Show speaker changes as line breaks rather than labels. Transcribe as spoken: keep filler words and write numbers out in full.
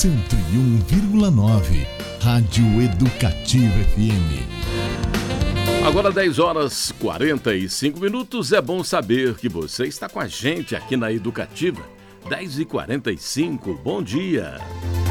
cento e um vírgula nove, Rádio Educativa F M.
Agora dez horas e quarenta e cinco minutos, é bom saber que você está com a gente aqui na Educativa. dez e quarenta e cinco, bom dia.